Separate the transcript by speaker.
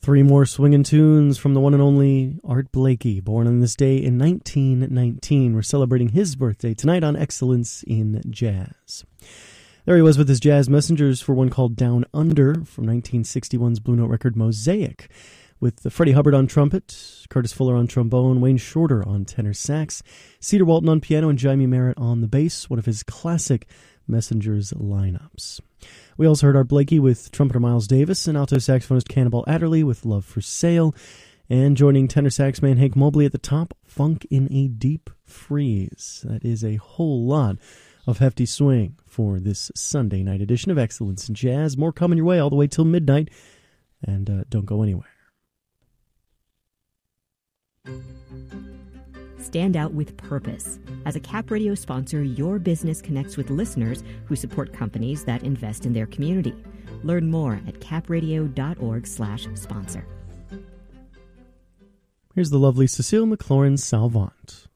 Speaker 1: Three more swinging tunes from the one and only Art Blakey, born on this day in 1919. We're celebrating his birthday tonight on Excellence in Jazz. There he was with his jazz messengers for one called Down Under from 1961's Blue Note record Mosaic, with Freddie Hubbard on trumpet, Curtis Fuller on trombone, Wayne Shorter on tenor sax, Cedar Walton on piano, and Jaime Merritt on the bass, one of his classic Messengers lineups. We also heard Art Blakey with trumpeter Miles Davis and alto saxophonist Cannonball Adderley with Love for Sale, and joining tenor sax man Hank Mobley at the top, Funk in a Deep Freeze. That is a whole lot of hefty swing for this Sunday night edition of Excellence in Jazz. More coming your way all the way till midnight, and don't go anywhere.
Speaker 2: Stand out with purpose. As a Cap Radio sponsor, your business connects with listeners who support companies that invest in their community. Learn more at capradio.org/sponsor.
Speaker 1: Here's the lovely Cecile McLaurin Salvant.